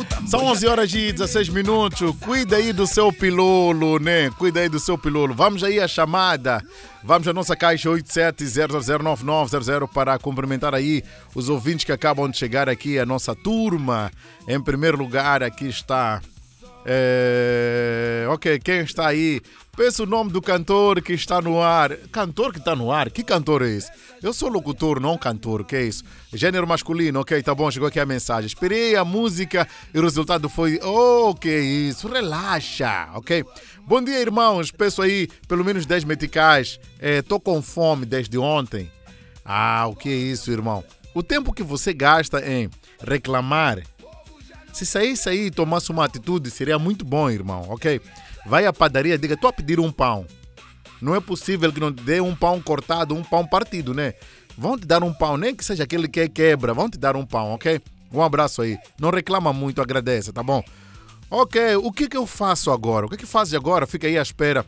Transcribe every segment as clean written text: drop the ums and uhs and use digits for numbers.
São 11 horas e 16 minutos. Cuida aí do seu pilolo, né? Cuida aí do seu pilolo. Vamos aí à chamada. Vamos à nossa caixa 87009900 para cumprimentar aí os ouvintes que acabam de chegar aqui, a nossa turma. Em primeiro lugar, aqui está... Ok, quem está aí? Pensa o nome do cantor que está no ar. Cantor que está no ar? Que cantor é esse? Eu sou locutor, não cantor, o que é isso? Gênero masculino, ok, tá bom, chegou aqui a mensagem. Esperei a música e o resultado foi... Oh, que isso, relaxa, ok? Bom dia, irmãos, peço aí pelo menos 10 meticais. Tô com fome desde ontem. Ah, o que é isso, irmão? O tempo que você gasta em reclamar... Se saísse aí e tomasse uma atitude, seria muito bom, irmão, ok? Vai à padaria e diga, estou a pedir um pão. Não é possível que não te dê um pão cortado, um pão partido, né? Vão te dar um pão, nem que seja aquele que quebra, vão te dar um pão, ok? Um abraço aí. Não reclama muito, agradece, tá bom? Ok, o que eu faço agora? O que fazes agora? Fica aí à espera.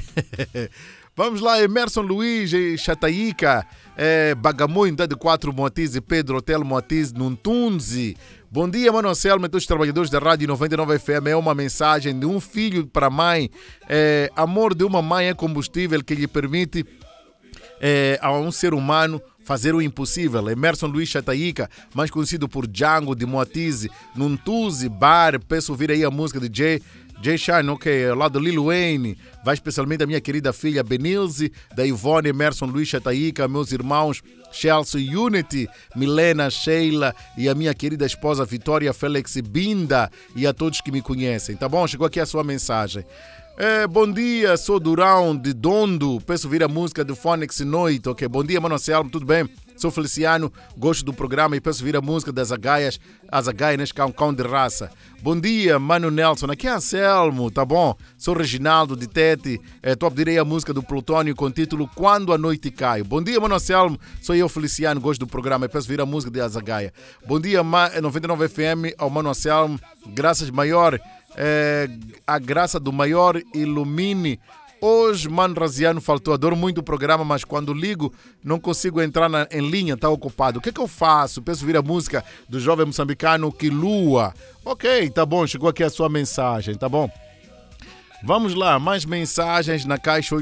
Vamos lá, Emerson Luiz, Chataíca, Bagamoio, Unidade 4, Moatize, Pedro Hotel Moatize, Nuntunzi. Bom dia, Mano Anselmo e todos os trabalhadores da Rádio 99 FM. É uma mensagem de um filho para a mãe. Amor de uma mãe é combustível que lhe permite a um ser humano fazer o impossível. Emerson Luiz Chataíca, mais conhecido por Django de Moatize, Nuntuzi, Bar. Peço ouvir aí a música de Jay Shine, ok, ao lado do Lil Wayne. Vai especialmente a minha querida filha Benilze, da Ivone, Emerson Luiz Chataíca, meus irmãos Chelsea Unity, Milena, Sheila e a minha querida esposa Vitória Félix Binda e a todos que me conhecem, tá bom? Chegou aqui a sua mensagem. Bom dia, sou Durão de Dondo, peço ouvir a música do Phonics Noite, ok? Bom dia, Mano Anselmo, tudo bem? Sou Feliciano, gosto do programa e peço ouvir a música das Agaias, as Agaias, cão de raça. Bom dia, Mano Nelson, aqui é Anselmo, tá bom? Sou Reginaldo de Tete, estou a pedir aí a música do Plutônio com o título Quando a Noite Cai. Bom dia, Mano Anselmo, sou eu, Feliciano, gosto do programa e peço ouvir a música de Azagaia. Bom dia, 99 FM, ao Mano Anselmo, graças maior, a graça do maior ilumine. Hoje, Mano Raziano faltou, adoro muito o programa, mas quando ligo não consigo entrar em linha, está ocupado. O que eu faço? Peço ouvir a música do jovem moçambicano Quilua. Ok, tá bom, chegou aqui a sua mensagem, tá bom? Vamos lá, mais mensagens na caixa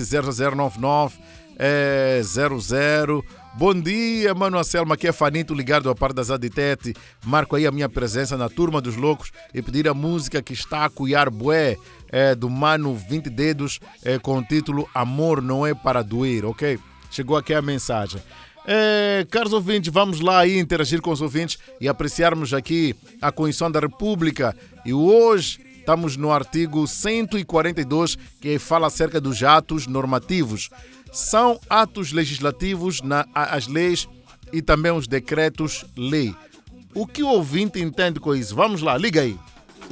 87009900. Bom dia, Mano Anselmo, aqui é Fanito ligado à parte das Aditete. Marco aí a minha presença na Turma dos Loucos e pedir a música que está a cuiar bué, do Mano 20 Dedos, com o título Amor Não É Para Doer, ok? Chegou aqui a mensagem. Caros ouvintes, vamos lá aí interagir com os ouvintes e apreciarmos aqui a Constituição da República. E hoje estamos no artigo 142, que fala acerca dos atos normativos. São atos legislativos, as leis e também os decretos-lei. O que o ouvinte entende com isso? Vamos lá, liga aí.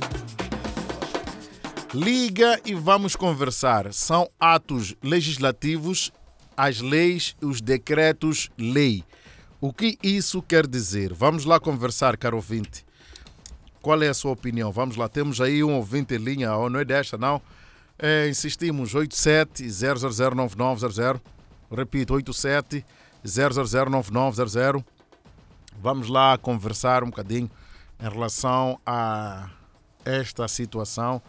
Liga e vamos conversar. São atos legislativos, as leis e os decretos-lei. O que isso quer dizer? Vamos lá conversar, caro ouvinte. Qual é a sua opinião? Vamos lá, temos aí um ouvinte em linha, não é desta, não? Insistimos, 87009900. Repito, 87009900. Vamos lá conversar um bocadinho em relação a esta situação.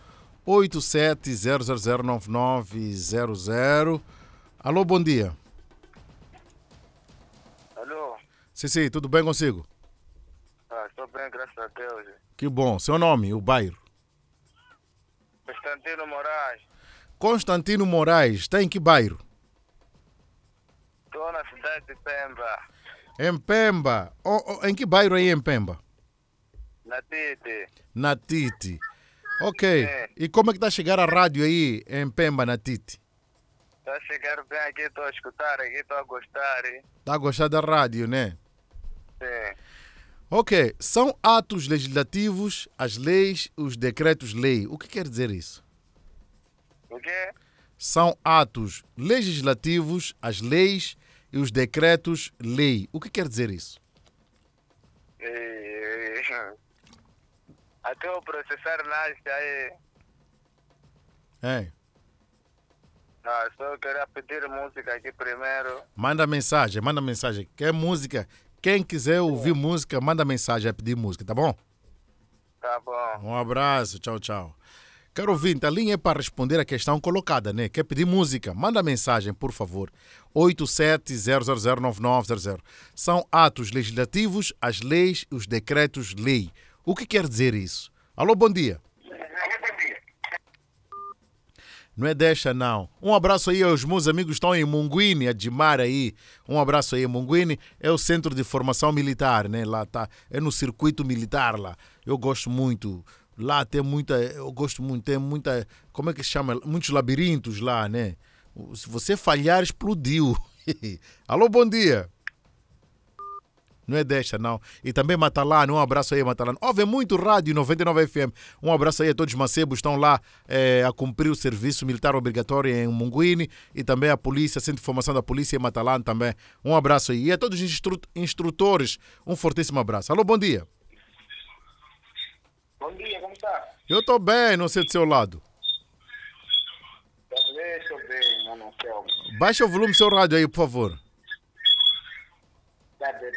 87009900. Alô, bom dia. Alô? Sim, tudo bem consigo? Estou bem, graças a Deus. Que bom. Seu nome, o bairro? Constantino Moraes. Constantino Moraes, está em que bairro? Estou na cidade de Pemba. Em Pemba. Em que bairro aí em Pemba? Na Tite. Na Tite. Ok. E como é que está a chegar a rádio aí em Pemba, na Tite? Está a chegar bem aqui, estou a escutar aqui, estou a gostar. Está a gostar da rádio, né? Sim. Ok. São atos legislativos, as leis, os decretos-lei. O que quer dizer isso? O quê? São atos legislativos, as leis e os decretos-lei. O que quer dizer isso? Até o processar nasce aí. Só queria pedir música aqui primeiro. Manda mensagem. Quer música? Quem quiser ouvir música, manda mensagem a pedir música, tá bom? Tá bom. Um abraço, tchau, tchau. Caro ouvinte, a linha é para responder a questão colocada, né? Quer pedir música? Manda mensagem, por favor. 87009900. São atos legislativos, as leis e os decretos-lei. O que quer dizer isso? Alô, bom dia. Não é deixa, não. Um abraço aí aos meus amigos que estão em Munguine, a Dimar aí. Um abraço aí, Munguine. É o centro de formação militar, né? Lá tá. É no circuito militar lá. Eu gosto muito. Lá tem muita. Eu gosto muito. Tem muita. Como é que se chama? Muitos labirintos lá, né? Se você falhar, explodiu. Alô, bom dia. Não é desta, não. E também Matalano, um abraço aí, Matalano. Ouve muito rádio 99 FM. Um abraço aí a todos os macebos, estão lá a cumprir o serviço militar obrigatório em Munguine e também a polícia, Centro de Formação da Polícia em Matalano também. Um abraço aí. E a todos os instrutores, um fortíssimo abraço. Alô, bom dia. Bom dia, como está? Eu estou bem, não sei do seu lado. Estou bem, mano. Baixa o volume do seu rádio aí, por favor. Tá bem.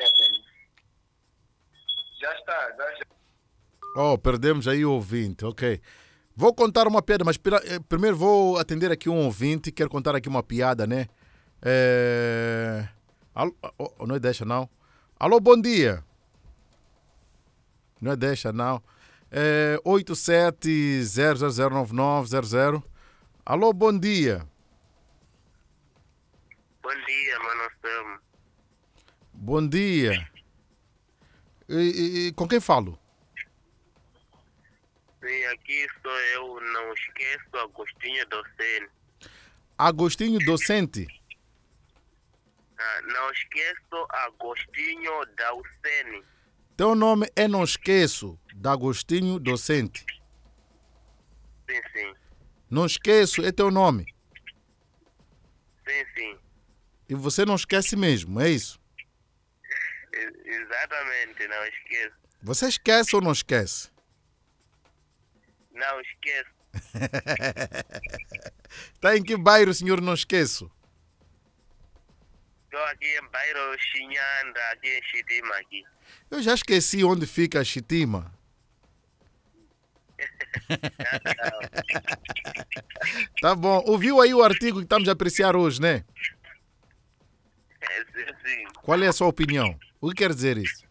Já está. Oh, perdemos aí o ouvinte, ok. Vou contar uma piada, mas primeiro vou atender aqui um ouvinte. Quero contar aqui uma piada, né? Não é deixa, não. Alô, bom dia. Não é deixa, não. 87009900. Alô, bom dia. Bom dia, mano. Bom dia. E com quem falo? Sim, aqui sou eu, não esqueço, Agostinho Docene. Agostinho Docente. Não esqueço, Agostinho Docene. Teu nome é Não Esqueço, da Agostinho Docente. Sim. Não Esqueço é teu nome. Sim. E você não esquece mesmo, é isso? Exatamente, não esqueço. Você esquece ou não esquece? Não esqueço. Está em que bairro, senhor Não Esqueço? Estou aqui em bairro Xinhanda, aqui em Chitima. Aqui. Eu já esqueci onde fica a Chitima. Tá bom. Ouviu aí o artigo que estamos a apreciar hoje, né? Sim. Qual é a sua opinião? O que quer dizer isso?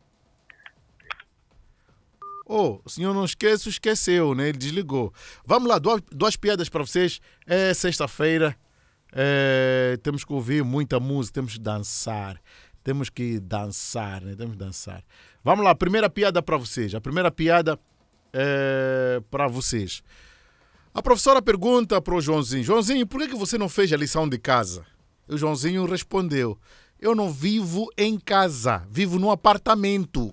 O senhor Não Esqueço, esqueceu, né? Ele desligou. Vamos lá, duas piadas para vocês. É sexta-feira. Temos que ouvir muita música, temos que dançar. Temos que dançar, né? Temos que dançar. Vamos lá, primeira piada para vocês. A primeira piada é para vocês. A professora pergunta para o Joãozinho: Joãozinho, por que você não fez a lição de casa? E o Joãozinho respondeu: eu não vivo em casa, vivo num apartamento.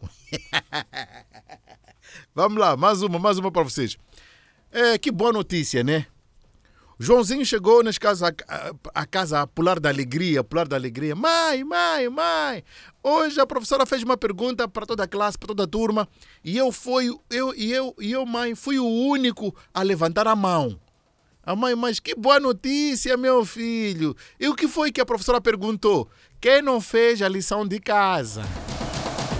Vamos lá, mais uma para vocês. Que boa notícia, né? Joãozinho chegou a casa a pular da alegria. Mãe, hoje a professora fez uma pergunta para toda a classe, para toda a turma, e eu, mãe, fui o único a levantar a mão. A mãe, mas que boa notícia, meu filho. E o que foi que a professora perguntou? Quem não fez a lição de casa?